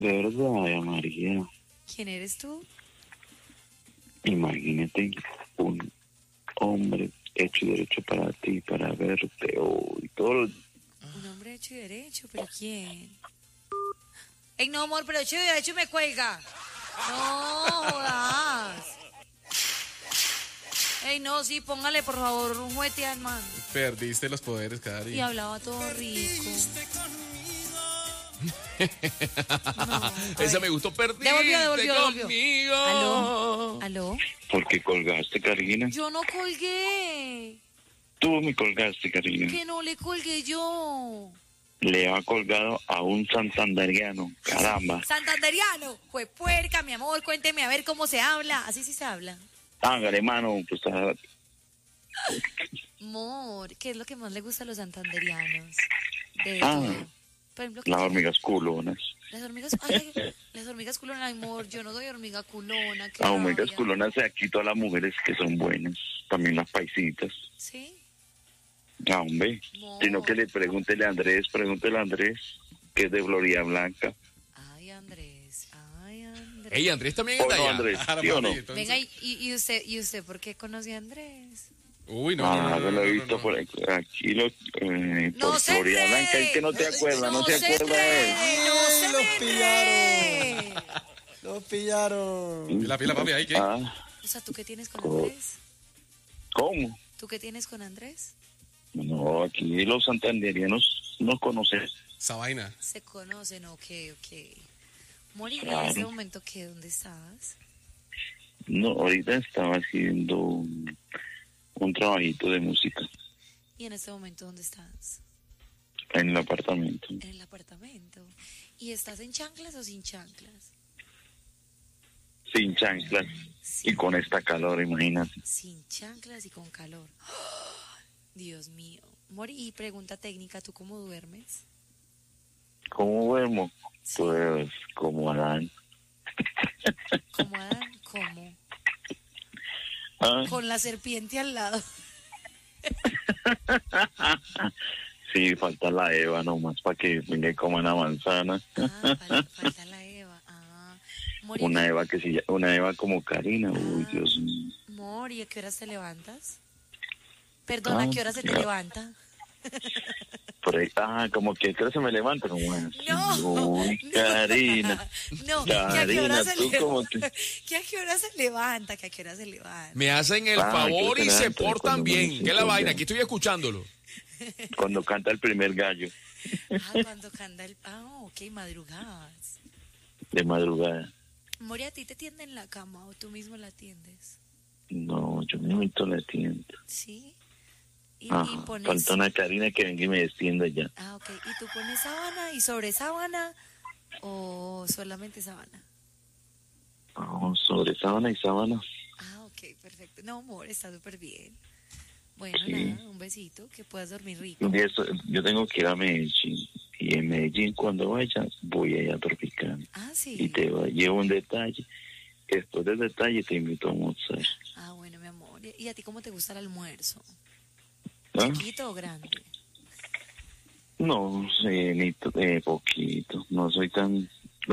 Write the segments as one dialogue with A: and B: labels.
A: verdad, María.
B: ¿Quién eres tú?
A: Imagínate un hombre hecho y derecho para ti, para verte hoy, todos los...
B: Un hombre hecho y derecho, ¿pero quién? Ey, no, amor, pero hecho y derecho me cuelga. No jodas. Ey, no, sí, póngale, por favor, un juguete al man.
C: Perdiste los poderes, Cari.
B: Y hablaba todo rico. No,
C: Esa me gustó, perdiste
B: Devolvió.
C: conmigo.
B: ¿Aló?
A: ¿Por qué colgaste, Karina?
B: Yo no colgué.
A: Tú me colgaste, Karina.
B: Que no le colgué yo.
A: Le ha colgado a un santanderiano, caramba.
B: Santanderiano. Pues puerca, mi amor, cuénteme a ver cómo se habla. Así sí se habla.
A: Hágale, mano, pues
B: Amor, ¿qué es lo que más le gusta a los santanderianos? De
A: Ah.
B: todo. Por ejemplo, ¿qué
A: las
B: tiene?
A: hormigas culonas.
B: Las hormigas, ay, las hormigas culonas, amor, yo no soy hormiga culona. Qué
A: Las hormigas
B: rabia.
A: culonas, aquí todas las mujeres que son buenas, también las paisitas.
B: ¿Sí?
A: Ah, hombre.
B: No.
A: Sino que pregúntele a Andrés, que es de Florida Blanca.
B: Ay, Andrés.
C: Ey, Andrés también
A: ¿O
C: está
A: no,
C: allá.
A: Andrés?
C: Ah,
A: ¿Sí o no?
C: papi, entonces-
B: Venga, ¿y usted por qué conoce a Andrés?
C: Uy, no,
A: Ah,
C: no,
A: lo he
C: no,
A: visto
C: no.
A: por aquí,
B: No
A: por
B: se
A: Florida
B: enrede.
A: Blanca. Es que no te acuerdas, no se acuerda de él.
B: No se
D: los
B: me
D: pillaron.
B: enrede.
D: Lo pillaron.
C: Pila, papi, ¿ahí qué?
A: Ah,
B: O sea, ¿tú qué tienes con
A: ¿Cómo?
B: Andrés?
A: ¿cómo?
B: ¿Tú qué tienes con Andrés?
A: No, aquí los santanderianos nos conocen.
C: Esa vaina.
B: Se conocen, ok. Mori, ¿en
A: Claro.
B: este momento qué? ¿Dónde estás?
A: No, ahorita estaba haciendo un trabajito de música
B: ¿Y en este momento dónde estás?
A: en el apartamento.
B: En el apartamento. ¿Y estás en chanclas o sin chanclas?
A: Sin chanclas y con esta calor, imagínate.
B: Sin chanclas y con calor. ¡Ah! Dios mío. Mori, y pregunta técnica, ¿tú cómo duermes?
A: ¿Cómo duermo?
B: Sí.
A: Pues como Adán.
B: ¿Cómo Adán? ¿Cómo?
A: Ah,
B: Con la serpiente al lado.
A: sí, falta la Eva nomás para que venga y coma una manzana.
B: Ah, falta la Eva. Ah. Mori,
A: Una Eva como Karina. Uy, Dios mío.
B: Mori, ¿a qué horas te levantas? Perdón, ¿a qué hora se te
A: ya.
B: levanta?
A: Por ahí, como que creo que se me levanta como así.
B: No.
A: Uy, Karina.
B: No, ¿que a qué
A: Karina,
B: hora se
A: tú
B: levanta?
A: como que...
B: ¿Que a qué hora se levanta? ¿Que a qué hora se levanta?
C: Me hacen el
A: Ah,
C: favor
A: que
C: y
A: se
C: se
A: levanta
C: portan
A: cuando
C: bien.
A: amanece
C: ¿Qué es la
A: con
C: vaina?
A: ya.
C: Aquí estoy escuchándolo.
A: Cuando canta el primer gallo
B: Ah, cuando canta el... Ah, ok, madrugadas.
A: de madrugada.
B: Mori, ¿a ti te tienden la cama o tú mismo la tiendes?
A: No, yo me meto la tienda.
B: ¿Sí? Y
A: Ajá,
B: pones...
A: falta una Karina que venga y me descienda ya.
B: Ah, ok. ¿Y tú pones sábana y sobre sábana o solamente sábana?
A: No, sobre sábana y sábana.
B: Ah, ok, perfecto. No, amor, está súper bien. Bueno,
A: Sí.
B: nada, un besito, que puedas dormir rico.
A: Un día yo tengo que ir a Medellín. Y en Medellín, cuando vaya, voy allá a Tropicana.
B: Ah, sí.
A: Y llevo un detalle. Después del detalle te invito a almorzar.
B: Ah, bueno, mi amor. ¿Y a ti cómo te gusta el almuerzo?
A: ¿Ah?
B: ¿Chiquito o grande?
A: No sé, ni poquito. No soy tan...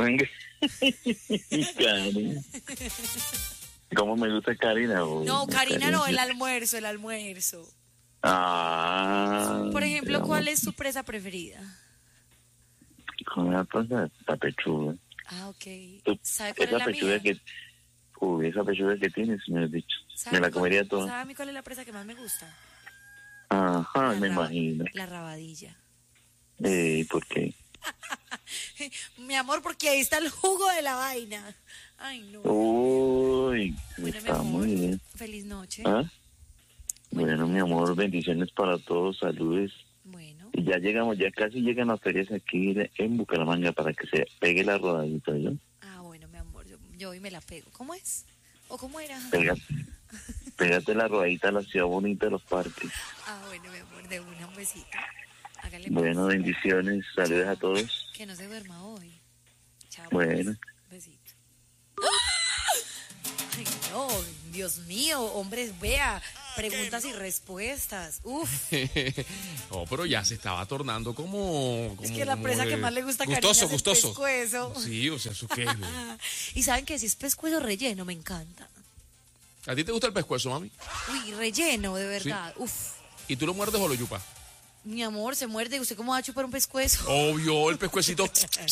A: Karina. ¿Cómo me gusta Karina? Uy,
B: No, Karina no, el
A: Karina.
B: almuerzo.
A: Ah.
B: Por ejemplo,
A: digamos,
B: ¿cuál es tu presa preferida?
A: Con la cosa, la pechuga.
B: Ah, ok.
A: Tú,
B: ¿Sabe cuál es
A: Esa
B: la
A: pechuga
B: mía?
A: que... Uy, esa pechuga que tienes, me has dicho.
B: ¿Sabe
A: Me la
B: cuál-
A: comería toda.
B: ¿Sabe a mí cuál es la presa que más me gusta?
A: Ajá, me
B: La
A: imagino.
B: La rabadilla.
A: ¿Por qué?
B: Mi amor, porque ahí está el jugo de la vaina. Ay, no.
A: Uy,
B: Bueno, mi
A: está
B: amor,
A: muy bien.
B: feliz noche.
A: ¿Ah? Bueno, mi amor, bendiciones para todos, saludes.
B: Bueno,
A: Y ya llegamos, ya casi llegan las ferias aquí en Bucaramanga para que se pegue la rodadita, ¿yo?
B: ah, bueno, mi amor, yo hoy me la pego. ¿Cómo es? ¿O cómo era?
A: Pégate la rodadita a la ciudad bonita de los parques.
B: Ah, bueno, mi amor, de una, un besito. Hágale
A: Bueno,
B: pues.
A: bendiciones, saludos a todos.
B: Que no se duerma hoy. Chao.
A: Bueno.
B: pues. Besito. Ay, no, Dios mío, hombres, vea. Preguntas y respuestas. Uf.
C: No, pero ya se estaba tornando como
B: Es que la
C: como
B: presa
C: de-
B: que más le gusta a Karina
C: gustoso,
B: es el
C: gustoso.
B: pescuezo.
C: Sí, o sea, ¿eso qué es? güey?
B: Y saben que si es pescuezo relleno, me encanta.
C: ¿A ti te gusta el pescuezo, mami?
B: Uy, relleno, de verdad. Uf.
C: ¿Y tú lo muerdes o lo yupas?
B: Mi amor, se muerde. ¿Usted cómo va a chupar un pescuezo?
C: Obvio, el pescuecito.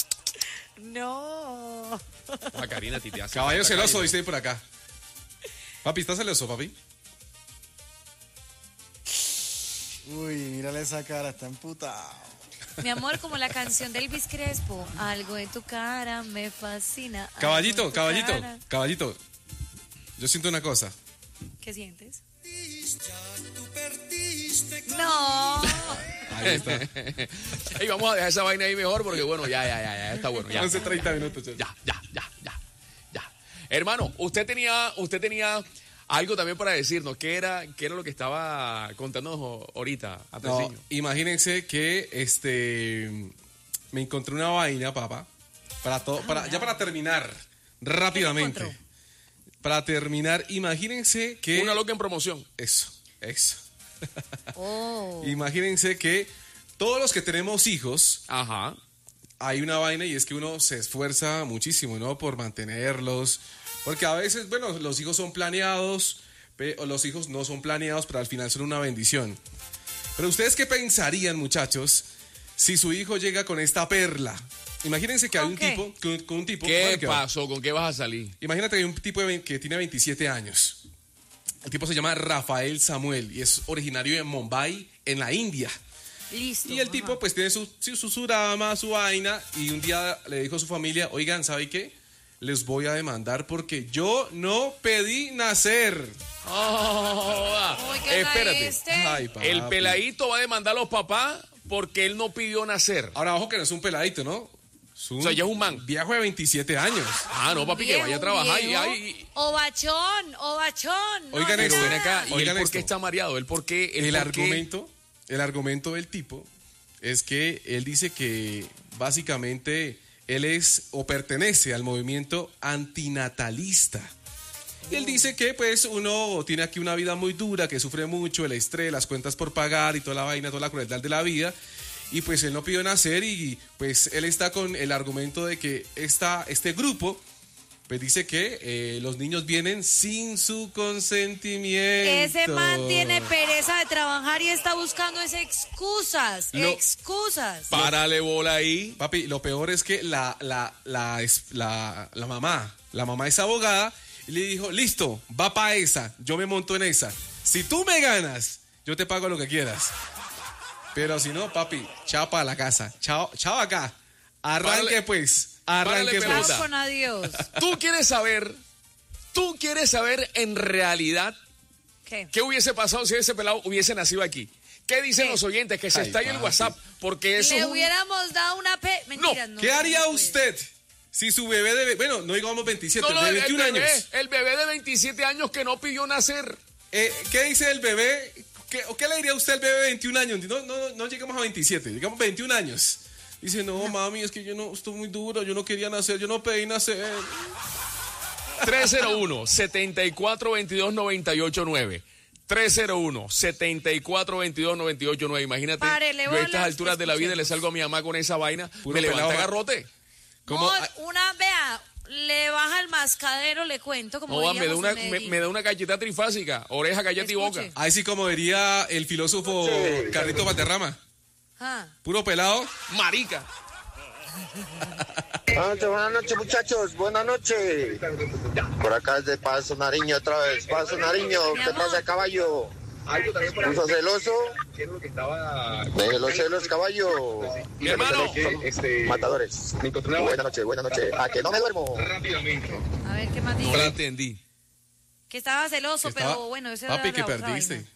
B: No.
C: A Karina, a ti te hace.
E: Caballo
C: falta,
E: celoso,
C: Karina.
E: dice ahí por acá. Papi, ¿estás celoso, papi?
D: Uy, mírale esa cara, está emputado.
B: Mi amor, como la canción de Elvis Crespo. Algo en tu cara me fascina. algo
E: Caballito,
B: en tu
E: caballito,
B: cara.
E: caballito. Yo siento una cosa.
B: ¿Qué sientes? No.
E: Ahí está.
C: Ey, vamos a dejar esa vaina ahí mejor porque, bueno, ya, está bueno. Ya,
E: 11:30 minutos.
C: ya. Hermano, usted tenía algo también para decirnos. ¿Qué era lo que estaba contándonos ahorita,
E: No,
C: Andresiño?
E: imagínense que me encontré una vaina, papá. Para terminar rápidamente.
B: encontró?
E: Para terminar, imagínense que
C: Una loca en promoción.
E: eso.
B: Oh.
E: Imagínense que todos los que tenemos hijos,
C: Ajá.
E: hay una vaina y es que uno se esfuerza muchísimo, ¿no? Por mantenerlos. Porque a veces, bueno, los hijos son planeados, o los hijos no son planeados, pero al final son una bendición. Pero ustedes qué pensarían, muchachos, si su hijo llega con esta perla? Imagínense que hay
B: ¿Con
E: un
B: qué?
E: tipo, con un tipo.
C: ¿Qué
E: bueno, que va.
C: pasó? ¿Con qué vas a salir?
E: Imagínate que hay un tipo que tiene 27 años. El tipo se llama Rafael Samuel y es originario de Mumbai, en la India.
B: Listo.
E: Y el tipo
B: ajá.
E: pues tiene su drama, su vaina, y un día le dijo a su familia, oigan, ¿sabe qué? Les voy a demandar porque yo no pedí nacer.
B: Oigan a
C: Espérate.
B: este.
E: Ay, papi.
C: El peladito va a demandar a los papás porque él no pidió nacer.
E: Ahora, ojo que no es un peladito, ¿no?
C: O sea, ya es un man.
E: Viejo de 27 años.
C: Ah, no, papi, que vaya a trabajar y
B: Viejo.
C: ahí.
B: Ovachón. No,
E: Oigan
B: no,
E: esto,
C: Pero
B: no.
C: ven acá, ¿y
E: Oigan
C: él por
E: esto.
C: qué está mareado? ¿Él por qué?
E: El argumento del tipo es que él dice que básicamente él es o pertenece al movimiento antinatalista. Y él dice que pues uno tiene aquí una vida muy dura, que sufre mucho, el estrés, las cuentas por pagar y toda la vaina, toda la crueldad de la vida. Y pues él no pidió nacer y pues él está con el argumento de que este grupo pues dice que los niños vienen sin su consentimiento.
B: Ese man tiene pereza de trabajar y está buscando excusas. Excusas.
C: Párale bola ahí.
E: Papi, lo peor es que la mamá es abogada y le dijo, listo, va pa' esa, yo me monto en esa. Si tú me ganas, yo te pago lo que quieras. Pero si no, papi, chao para la casa. Chao acá. Arranque
C: Párale.
E: pues.
C: Párale,
E: Arranque
C: pelota.
E: pues.
B: Chao con adiós.
C: Tú quieres saber en realidad
B: ¿Qué?
C: qué hubiese pasado si ese pelado hubiese nacido aquí. ¿Qué dicen
B: ¿Qué?
C: los oyentes? Que se
E: Ay,
C: está ahí el
E: papi.
C: WhatsApp. Porque eso
B: Le
C: es un-
B: hubiéramos dado una Mentira, no.
E: ¿Qué haría
B: no puede.
E: usted si su bebé de... Bueno, no digamos 27,
C: No,
E: de
C: el
E: 21
C: bebé,
E: años.
C: el bebé de 27 años que no pidió nacer.
E: ¿Qué dice el bebé? ¿Qué le diría usted al bebé de 21 años? No llegamos a 27, digamos 21 años. Dice, no, mami, es que yo no, estoy muy duro, yo no quería nacer, yo no pedí nacer.
C: 301-7422-989. 301-7422-989. Imagínate,
B: Párele
C: yo a estas
B: bolas,
C: alturas de la vida le
B: escuchemos.
C: salgo a mi mamá con esa vaina,
E: Puro
C: me levanta
E: pelado.
C: garrote.
E: ¿Cómo?
B: Vea, le baja el mascadero, le cuento, como
C: No, me da
B: diríamos
C: una,
B: en Medellín.
C: me da una cacheta trifásica, oreja, galleta y boca.
B: Escuche.
E: Ahí sí como diría el filósofo Carrito Valderrama.
B: Ah,
E: Puro pelado.
C: Marica.
F: Buenas noches, muchachos. Buenas noches. Por acá es de Paso Nariño otra vez. Paso Nariño,
B: Mi
F: ¿qué
B: amor.
F: pasa, caballo? ¿Puso celoso? De los celos, caballo.
C: Mi hermano.
F: Matadores. Buenas noches, buenas noches. A que no me duermo.
B: a ver, ¿qué más dice?
C: No la entendí.
B: Que estaba celoso,
E: Estaba-
B: pero bueno, ese
E: Papi,
B: era
E: que
B: la otra
E: perdiste.
B: vaina.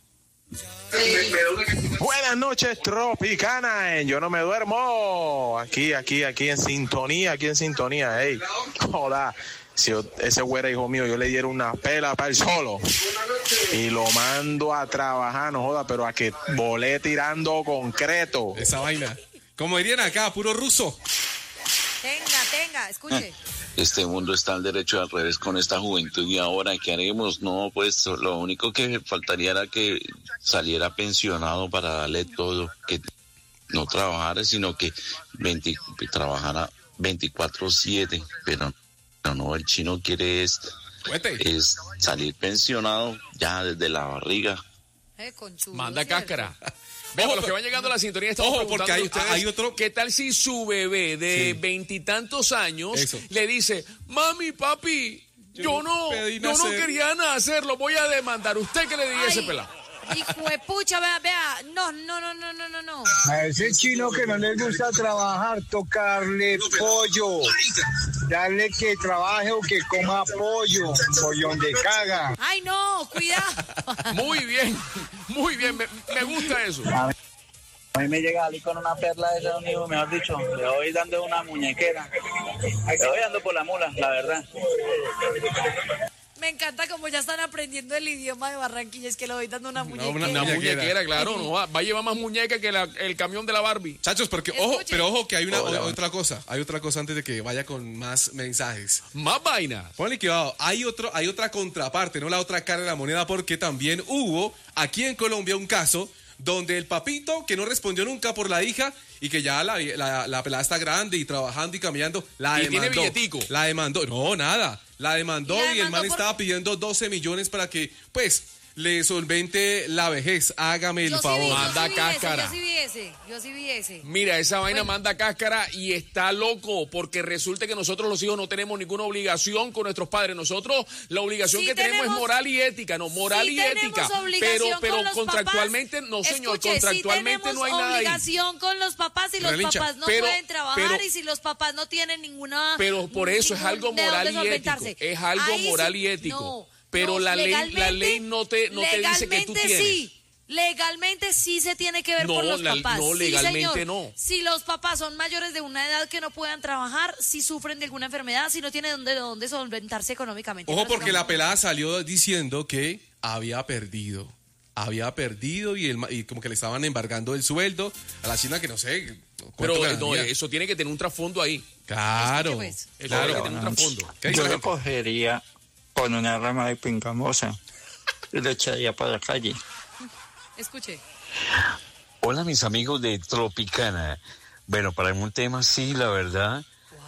G: Buenas noches, Tropicana, en Yo No Me Duermo. Aquí en sintonía, Ey, joda, si ese güera hijo mío, yo le diera una pela para el solo y lo mando a trabajar, no joda, pero a que volé tirando concreto.
E: Esa vaina. Como dirían acá, puro ruso.
B: Tenga, escuche.
A: este mundo está al derecho y al revés con esta juventud. ¿Y ahora qué haremos? No, pues lo único que faltaría era que saliera pensionado para darle todo, que no trabajara, sino que trabajara 24/7, pero no, el chino quiere es salir pensionado ya desde la barriga.
C: Manda cáscara. Vemos los que van llegando a la sintonía.
E: Ojo, porque hay otro.
C: ¿Qué tal si su bebé de veintitantos años le dice, mami, papi, yo no quería nacer, lo voy a demandar? ¿Usted qué le dice a ese pelado?
B: Hijo de pucha, vea. No.
H: A ese chino que no le gusta trabajar, tocarle pollo. Darle que trabaje o que coma pollo. Pollón de caga.
B: Ay, no, cuidado.
C: Muy bien, me gusta eso.
I: A mí me llega Ali con una perla de ese amigo, mejor dicho, le voy dando una muñequera. Le voy dando por la mula, la verdad.
B: Me encanta como ya están aprendiendo el idioma de Barranquilla, es que le voy dando una muñequera.
C: Una muñequera, claro, no va a llevar más muñeca que el camión de la Barbie.
E: Chachos, porque ojo que hay otra cosa antes de que vaya con más mensajes.
C: Más vaina.
E: Ponle cuidado, hay otra contraparte, no la otra cara de la moneda, porque también hubo aquí en Colombia un caso donde el papito que no respondió nunca por la hija y que ya la pelada está grande y trabajando y cambiando, la demandó.
C: ¿Tiene billetico?
E: La demandó, no, nada. La demandó y el man estaba pidiendo 12 millones para que, pues, le solvente la vejez. Hágame el favor.
C: Manda cáscara.
B: Yo sí vi ese.
C: Mira, esa vaina manda cáscara y está loco porque resulta que nosotros los hijos no tenemos ninguna obligación con nuestros padres. Nosotros la obligación que tenemos es moral y ética, pero contractualmente no, señor, contractualmente no hay nada ahí.
B: Obligación con los papás y los papás no pueden trabajar y si los papás no tienen ninguna.
C: Pero por eso es algo moral y ético. Es algo moral y ético. Pero la ley no te dice que tú tienes.
B: Legalmente sí se tiene que ver por los papás.
C: No, legalmente
B: sí, señor.
C: no.
B: Si los papás son mayores de una edad que no puedan trabajar, si sufren de alguna enfermedad, si no tienen dónde solventarse económicamente.
E: Ojo, porque la pelada salió diciendo que había perdido y como que le estaban embargando el sueldo a la china que no sé.
C: Pero no, eso tiene que tener un trasfondo ahí.
E: Claro.
C: Eso tiene que tener un trasfondo.
I: Yo lo cogería con una rama de pingamosa y lo echaría para la calle.
B: Escuche.
A: Hola, mis amigos de Tropicana. Bueno, para un tema sí, la verdad.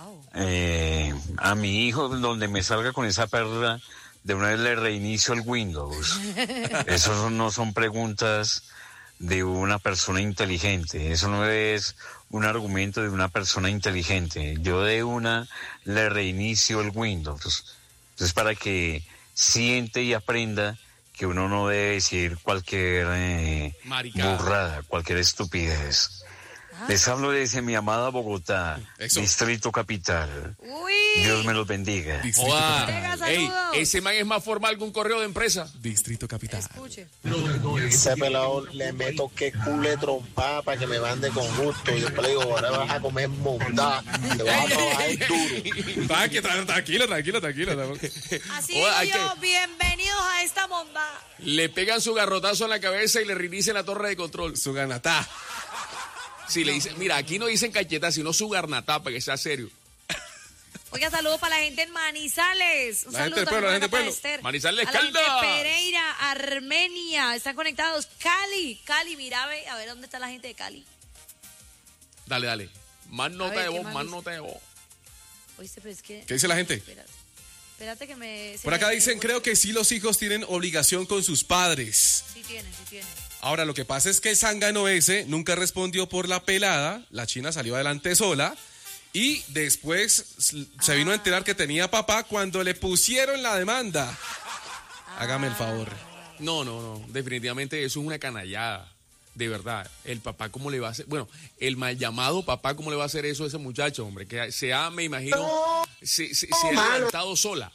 B: Wow.
A: A mi hijo, donde me salga con esa perla, de una vez le reinicio el Windows. Eso no son preguntas de una persona inteligente. Eso no es un argumento de una persona inteligente. Yo de una le reinicio el Windows. Entonces, para que siente y aprenda que uno no debe decir cualquier burrada, cualquier estupidez. Les hablo desde mi amada Bogotá, Distrito Capital.
B: Uy.
A: Dios me los bendiga.
C: Ey, ese man es más formal que un correo de empresa.
E: Distrito Capital.
B: Escuche.
F: Ese pelado le meto que cule trompada para que me mande con gusto. Y después le digo, ahora vas a comer mondá. Te vas a trabajar duro.
E: Tranquilo.
B: Así digo yo, bienvenidos a esta mondá.
C: Le pegan su garrotazo en la cabeza y le reinician la torre de control.
E: Su ganatá.
C: Sí, le dicen, mira, aquí no dicen cacheta, sino su garnatá, para que sea serio.
B: Oiga, saludos para la gente en Manizales. Un saludo también
E: la gente del
B: para
E: pueblo.
B: Esther.
C: Manizales,
B: a la gente
C: Caldas.
B: de Pereira, Armenia. Están conectados. Cali, mira, a ver dónde está la gente de Cali.
C: Dale. Más nota de voz.
B: Oíste, pero es que...
E: ¿Qué dice la gente?
B: Espérate que me...
E: Por acá dicen, creo que sí los hijos tienen obligación con sus padres.
B: Sí tienen.
E: Ahora, lo que pasa es que el zángano ese nunca respondió por la pelada, la china salió adelante sola, y después se vino a enterar que tenía papá cuando le pusieron la demanda. Hágame el favor.
C: No, definitivamente eso es una canallada. De verdad, el papá, ¿cómo le va a hacer? Bueno, el mal llamado papá, ¿cómo le va a hacer eso a ese muchacho, hombre? Que me imagino, se ha levantado sola.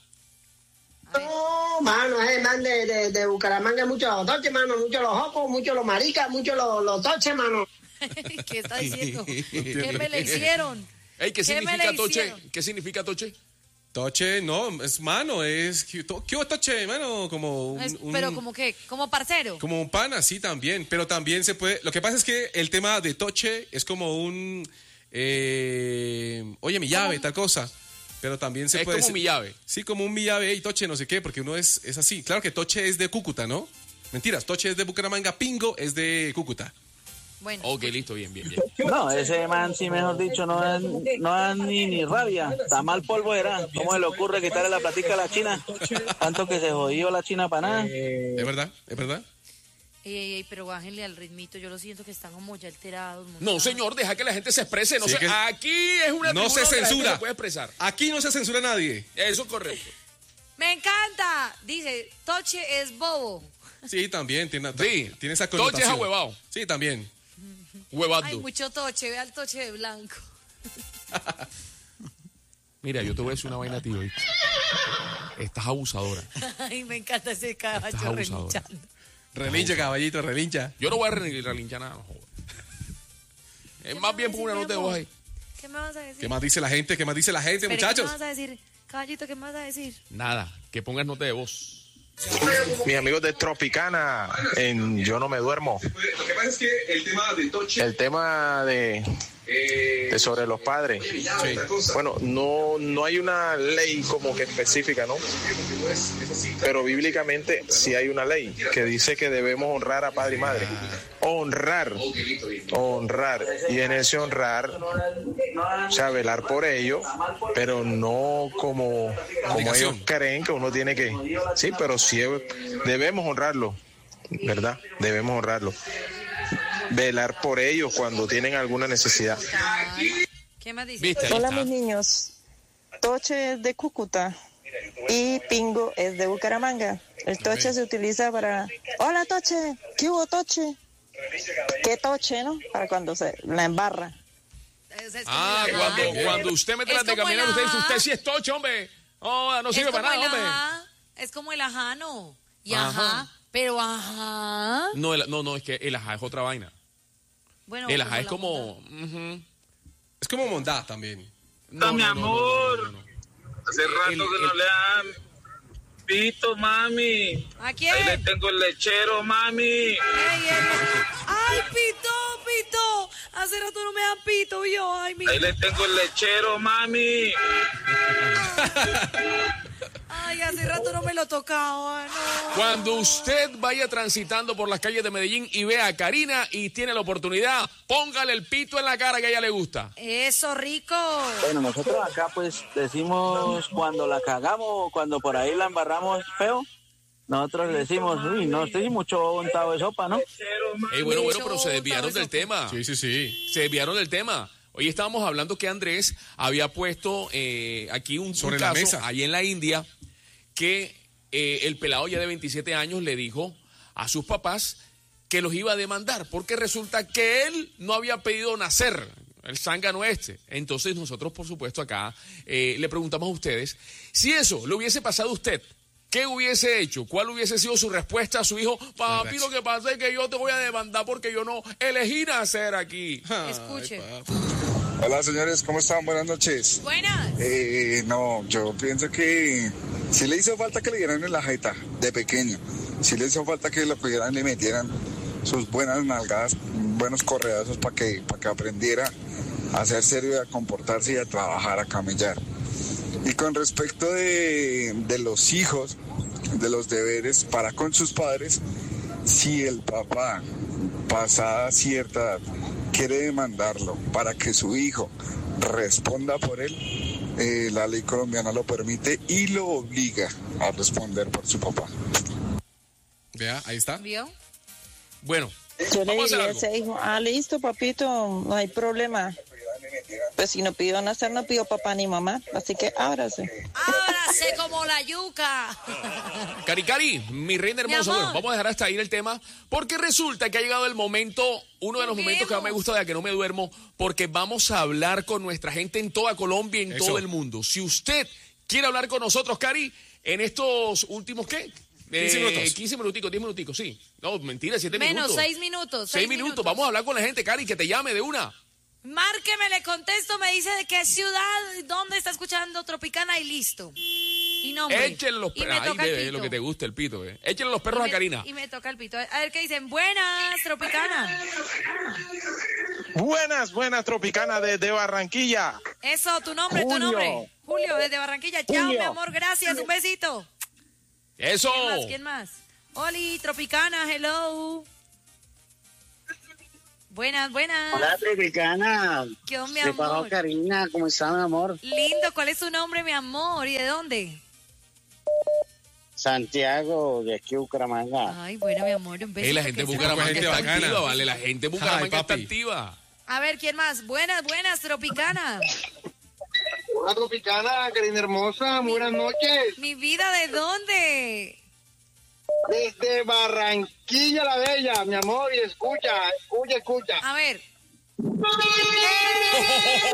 H: No, mano, es el man de Bucaramanga, muchos los toches, mano, muchos los jocos, muchos los maricas, muchos los toches, mano.
B: ¿Qué está diciendo? ¿Qué me le hicieron?
C: Ey, ¿qué significa toche? ¿Qué significa toche?
E: Toche, no, es mano, es... ¿Qué toche, mano? Como
B: pero como qué, como parcero.
E: Como un pan, así también, pero también se puede... Lo que pasa es que el tema de toche es como un... oye, mi llave, tal cosa. Pero también se
C: Es
E: puede
C: como
E: ser-
C: mi llave.
E: Sí, como un mi llave y Toche, no sé qué, porque uno es así. Claro que Toche es de Cúcuta, ¿no? Mentiras, Toche es de Bucaramanga, Pingo es de Cúcuta.
B: Bueno,
C: Ok, listo, bien.
I: No, ese man, sí, mejor dicho, no da ni rabia. Está mal polvo era. ¿Cómo se le ocurre quitarle la platica a la China? Tanto que se jodió la China para nada.
E: ¿Es verdad? ¿Es verdad?
B: ey, pero bájenle al ritmito. Yo lo siento que están como ya alterados.
C: No,
B: montados.
C: señor, deja que la gente se exprese.
E: Sí, que-
C: Aquí es una
E: No
C: tribuna
E: se
C: donde la gente
E: censura.
C: se puede expresar.
E: Aquí no se censura a nadie.
C: Eso es correcto.
B: Me encanta. Dice, Toche es bobo.
E: Sí, también tiene
C: Sí.
E: esa
C: Toche
E: connotación.
C: es ahuevado.
E: Sí, también.
C: Huevado.
B: Hay mucho Toche. Ve al Toche de blanco.
C: Mira, yo te voy a decir una vaina a ti hoy. Estás abusadora.
B: Ay, me encanta ese caballo
C: Estás abusador.
B: relinchando.
E: Relincha, caballito, relincha.
C: Yo no voy a relinchar nada, no jodas. Es más bien por una nota de voz ahí.
B: ¿Qué me vas a decir?
E: ¿Qué más dice la gente? ¿Qué más dice la gente,
B: Espere,
E: muchachos?
B: ¿qué me vas a decir? Caballito, ¿qué me vas a decir?
C: Nada, que pongas nota de voz.
G: Mis amigos de Tropicana en Yo No Me Duermo.
E: Lo que pasa es que el tema de Toche...
G: El tema de sobre los padres. Bueno, no hay una ley como que específica, ¿no? Pero bíblicamente sí hay una ley que dice que debemos honrar a padre y madre. Honrar. Y en ese honrar, o sea, velar por ellos, pero no como ellos creen que uno tiene que. Sí, pero sí debemos honrarlo, ¿verdad? Debemos honrarlo. Velar por ellos cuando tienen alguna necesidad.
B: ¿Qué más dice?
C: ¿Viste? Ahí
J: Hola,
C: está.
J: mis niños. Toche es de Cúcuta y Pingo es de Bucaramanga. El Toche se utiliza para... Hola, Toche. ¿Qué hubo, Toche? ¿Qué Toche, no? Para cuando se la embarra.
B: O sea, es como
C: Ah,
B: la-
C: cuando usted mete
B: Es
C: las de
B: como
C: caminar,
B: el
C: usted dice,
B: ajá.
C: usted sí es Toche, hombre. No
B: es
C: sirve
B: como
C: para
B: el
C: nada, hombre.
B: ajá. Es como el ajano. Y
C: Ajá.
B: ajá. Pero ajá.
C: No, es que el ajá es otra vaina.
B: Bueno,
C: El ajá es
B: la
C: como...
B: bondad.
C: ujú.
E: Es como mondá también.
I: Mi amor. Hace rato
C: El-
I: que no le dan pito, mami.
B: ¿A quién?
I: Ahí le tengo el lechero, mami.
B: Ey. ¡Ay, pito! Hace rato no me dan pito, yo. Ay, mi...
I: Ahí le tengo el lechero, mami.
B: Ay, hace rato no me lo tocaba, no.
C: Cuando usted vaya transitando por las calles de Medellín y vea a Karina y tiene la oportunidad, póngale el pito en la cara que a ella le gusta.
B: Eso, rico.
I: Bueno, nosotros acá pues decimos cuando la cagamos o cuando por ahí la embarramos feo. Nosotros decimos, uy, no estoy mucho untado de sopa, ¿no?
C: Bueno, pero se desviaron del tema.
E: Sí.
C: Se desviaron del tema. Hoy estábamos hablando que Andrés había puesto aquí un
E: Sobre
C: caso
E: la mesa.
C: ahí en la India que el pelado ya de 27 años le dijo a sus papás que los iba a demandar porque resulta que él no había pedido nacer, el zángano este. Entonces nosotros, por supuesto, acá le preguntamos a ustedes si eso le hubiese pasado a usted. ¿Qué hubiese hecho? ¿Cuál hubiese sido su respuesta a su hijo? Papi, lo que pasa es que yo te voy a demandar porque yo no elegí nacer aquí.
B: Escuche.
K: Hola señores, ¿cómo están? Buenas noches.
B: Buenas.
K: No, yo pienso que sí le hizo falta que le dieran en la jeta de pequeño. Sí le hizo falta que lo cogieran y le metieran sus buenas nalgadas, buenos correazos para que aprendiera a ser serio y a comportarse y a trabajar, a camellar. Y con respecto de los hijos, de los deberes para con sus padres, si el papá, pasada cierta edad, quiere demandarlo para que su hijo responda por él, la ley colombiana lo permite y lo obliga a responder por su papá.
E: Vea, ahí está.
B: ¿Vio?
C: Bueno,
J: Yo le
C: vamos a hacer
J: diría a
C: algo.
J: ese hijo, listo, papito, no hay problema. Pues si no pidió nacer, no pidió papá ni mamá, así que ábrase.
B: Ábrase como la yuca.
C: Cari, mi reina hermosa,
B: amor.
C: bueno, vamos a dejar hasta ahí el tema, porque resulta que ha llegado el momento, uno de los momentos que más me gusta de A Que No Me Duermo, porque vamos a hablar con nuestra gente en toda Colombia, en
E: Eso.
C: todo el mundo. Si usted quiere hablar con nosotros, Cari, en estos últimos, ¿qué?
E: 15 minutos.
C: 15 minuticos, 10 minuticos, sí. No, mentira, 7
B: Menos,
C: minutos.
B: 6 minutos.
C: 6 minutos, vamos a hablar con la gente, Cari, que te llame de una.
B: Márqueme, le contesto, me dice de qué ciudad, dónde está escuchando Tropicana y listo. Y nombre.
C: Échenle los
B: Y me
C: perros. Ay,
B: toca el
C: bebé,
B: pito.
C: lo que te gusta el pito, Échenle los perros a Karina.
B: Y me toca el pito. A ver qué dicen. Buenas, Tropicana.
G: Buenas Tropicana desde Barranquilla.
B: Eso, tu nombre. Julio, desde Barranquilla. Chao,
L: Julio.
B: mi amor, gracias, un besito.
C: ¡Eso!
B: ¿Quién más? Oli, Tropicana, hello. Buenas.
L: Hola, Tropicana.
B: ¿Qué onda, mi
L: De Pajo
B: amor?
L: Karina, ¿cómo está, mi amor?
B: Lindo, ¿cuál es su nombre, mi amor? ¿Y de dónde?
L: Santiago, de aquí Bucaramanga.
B: Ay, bueno, mi amor, un besito.
C: La gente de
B: que
C: Bucaramanga
E: gente
C: está
E: bacana.
C: activa, ¿vale? La gente de Bucaramanga
E: Ay,
C: está
E: papi.
C: activa.
B: A ver, ¿quién más? Buenas, Tropicana.
F: Hola, Tropicana, Karina hermosa, muy buenas noches.
B: Mi vida, ¿de dónde?
F: Desde Barranquilla la Bella, mi amor, y escucha.
B: A ver.